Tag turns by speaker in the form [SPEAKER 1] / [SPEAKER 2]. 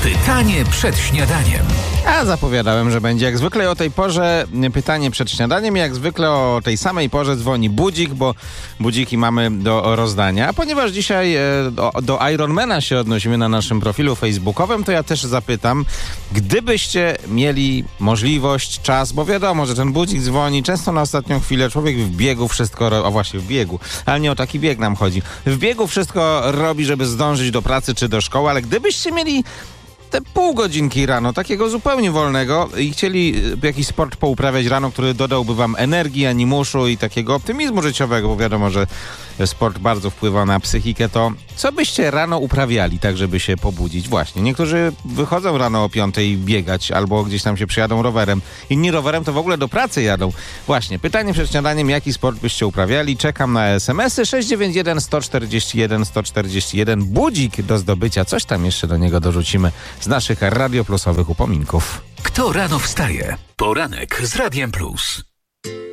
[SPEAKER 1] Pytanie przed śniadaniem.
[SPEAKER 2] A zapowiadałem, że będzie jak zwykle o tej porze pytanie przed śniadaniem. Jak zwykle o tej samej porze dzwoni budzik, bo budziki mamy do rozdania. A ponieważ dzisiaj do Ironmana się odnosimy na naszym profilu facebookowym, to ja też zapytam, gdybyście mieli możliwość, czas, bo wiadomo, że ten budzik dzwoni często na ostatnią chwilę, człowiek w biegu wszystko, a właśnie w biegu, ale nie o taki bieg nam chodzi. W biegu wszystko robi, żeby zdążyć do pracy czy do szkoły, ale gdybyście mieli te pół godzinki rano, takiego zupełnie wolnego i chcieli jakiś sport pouprawiać rano, który dodałby wam energii, animuszu i takiego optymizmu życiowego, bo wiadomo, że sport bardzo wpływa na psychikę, to co byście rano uprawiali, tak żeby się pobudzić? Właśnie, niektórzy wychodzą rano o 5:00 biegać albo gdzieś tam się przyjadą rowerem. Inni rowerem to w ogóle do pracy jadą. Właśnie, pytanie przed śniadaniem, jaki sport byście uprawiali? Czekam na SMS-y 691 141 141. Budzik do zdobycia, coś tam jeszcze do niego dorzucimy z naszych Radio Plusowych upominków.
[SPEAKER 1] Kto rano wstaje? Poranek z Radiem Plus.